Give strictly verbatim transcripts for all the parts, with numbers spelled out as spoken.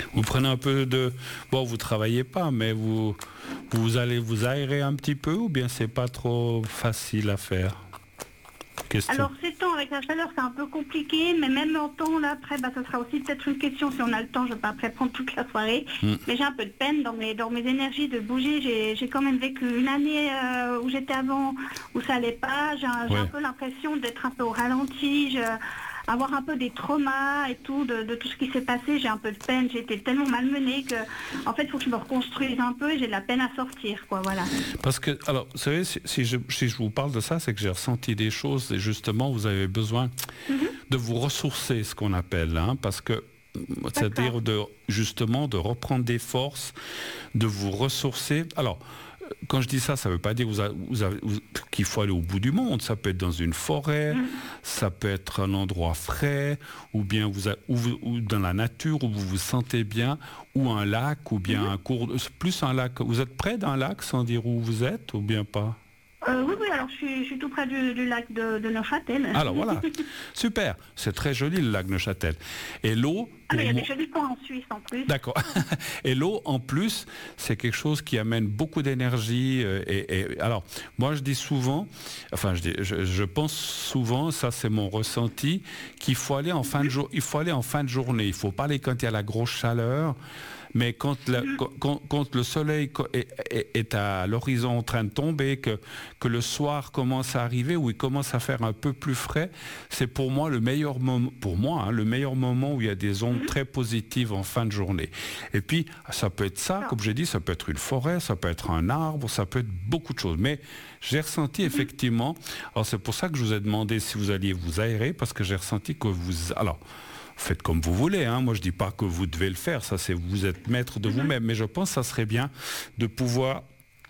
Vous prenez un peu de... Bon, vous travaillez pas, mais vous, vous allez vous aérer un petit peu ou bien c'est pas trop facile à faire? Question. Alors, ces temps avec la chaleur, c'est un peu compliqué, mais même en temps, là, après, bah, ça sera aussi peut-être une question. Si on a le temps, je ne vais pas après prendre toute la soirée. Mm. Mais j'ai un peu de peine dans mes, dans mes énergies de bouger. J'ai, j'ai quand même vécu une année euh, où j'étais avant, où ça allait pas. J'ai, un- j'ai Ouais. un peu l'impression d'être un peu au ralenti. Je, avoir un peu des traumas et tout, de, de tout ce qui s'est passé. J'ai un peu de peine. J'ai été tellement malmenée que, en fait, il faut que je me reconstruise un peu et j'ai de la peine à sortir, quoi, voilà. Parce que, alors, vous savez, si, si je, si je vous parle de ça, c'est que j'ai ressenti des choses et justement, vous avez besoin Mhm. de vous ressourcer, ce qu'on appelle, hein, parce que c'est-à-dire de justement de reprendre des forces, de vous ressourcer. Alors, quand je dis ça, ça ne veut pas dire vous a- vous avez- vous- qu'il faut aller au bout du monde. Ça peut être dans une forêt, Mhm. ça peut être un endroit frais, ou bien vous a- ou vous- ou dans la nature où vous vous sentez bien, ou un lac, ou bien un cours, de- plus un lac. Vous êtes près d'un lac sans dire où vous êtes, ou bien pas? Euh, oui, oui, alors je suis, je suis tout près du, du lac de, de Neuchâtel. Alors voilà, super, c'est très joli le lac Neuchâtel. Et l'eau, Ah, mais il y a pour des moi- jolis points en Suisse en plus. D'accord. Et l'eau, en plus, c'est quelque chose qui amène beaucoup d'énergie. euh, Et, et- alors, moi, je dis souvent, enfin, je, dis, je, je pense souvent, ça, c'est mon ressenti, qu'il faut aller en fin de jour, il faut aller en fin de journée. Il faut pas aller quand il y a la grosse chaleur. Mais quand, la- quand- quand- quand le soleil co- est, est- est à l'horizon en train de tomber, que, que le soir commence à arriver, où il commence à faire un peu plus frais, c'est pour moi le meilleur moment, pour moi, hein, le meilleur moment où il y a des ondes très positives en fin de journée. Et puis, ça peut être ça, comme j'ai dit, ça peut être une forêt, ça peut être un arbre, ça peut être beaucoup de choses. Mais j'ai ressenti effectivement, alors c'est pour ça que je vous ai demandé si vous alliez vous aérer, parce que j'ai ressenti que vous... Alors, faites comme vous voulez, hein. Moi je dis pas que vous devez le faire, ça c'est vous êtes maître de vous-même, mais je pense que ça serait bien de pouvoir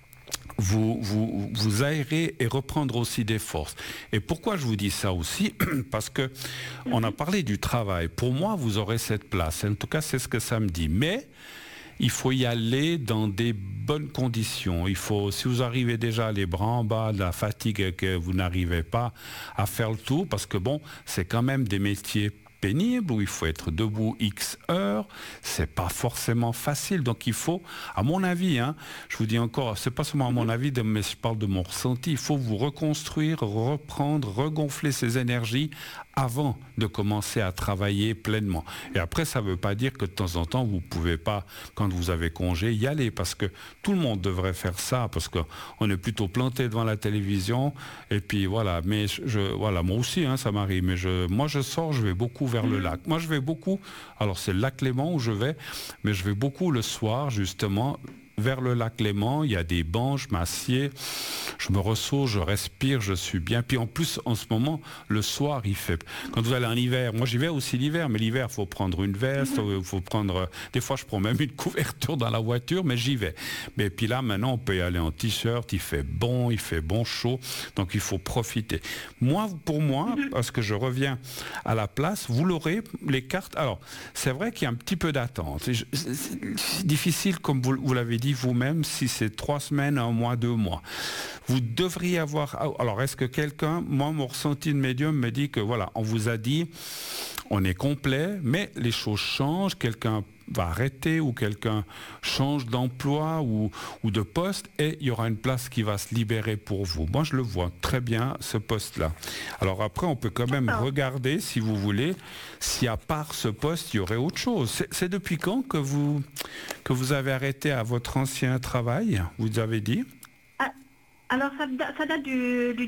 vous, vous, vous aérer et reprendre aussi des forces. Et pourquoi je vous dis ça aussi? Parce que on a parlé du travail. Pour moi, vous aurez cette place. En tout cas, c'est ce que ça me dit. Mais il faut y aller dans des bonnes conditions. Il faut, si vous arrivez déjà les bras en bas de la fatigue et que vous n'arrivez pas à faire le tour, parce que bon, c'est quand même des métiers pénibles où il faut être debout X heures, c'est pas forcément facile. Donc il faut, à mon avis, hein, je vous dis encore, c'est pas seulement à mon avis, mais je parle de mon ressenti, il faut vous reconstruire, reprendre, regonfler ses énergies avant de commencer à travailler pleinement. Et après, ça ne veut pas dire que de temps en temps, vous ne pouvez pas, quand vous avez congé, y aller, parce que tout le monde devrait faire ça, parce qu'on est plutôt planté devant la télévision, et puis voilà. Mais je, je- voilà, moi aussi, hein, ça m'arrive, mais je, moi je sors, je vais beaucoup vers le lac. Moi je vais beaucoup, alors c'est le lac Léman où je vais, mais je vais beaucoup le soir, justement, vers le lac Léman, il y a des bancs, je m'assieds, je me ressource, je respire, je suis bien. Puis en plus, en ce moment, le soir, il fait... Quand vous allez en hiver, moi j'y vais aussi l'hiver, mais l'hiver, il faut prendre une veste, il faut prendre... Des fois, je prends même une couverture dans la voiture, mais j'y vais. Mais puis là, maintenant, on peut y aller en t-shirt, il fait bon, il fait bon chaud, donc il faut profiter. Moi, pour moi, parce que je reviens à la place, vous l'aurez, les cartes... Alors, c'est vrai qu'il y a un petit peu d'attente. C'est c'est difficile, comme vous, vous l'avez dit vous-même, si c'est trois semaines, un mois, deux mois. Vous devriez avoir... Alors, est-ce que quelqu'un... Moi, mon ressenti de médium me dit que, voilà, on vous a dit, on est complet, mais les choses changent, quelqu'un va arrêter ou quelqu'un change d'emploi ou, ou de poste et il y aura une place qui va se libérer pour vous. Moi, je le vois très bien, ce poste-là. Alors après, on peut quand même regarder, si vous voulez, si à part ce poste, il y aurait autre chose. C'est, c'est depuis quand que vous, que vous avez arrêté à votre ancien travail, vous avez dit? Ah, alors ça, da- ça date du, du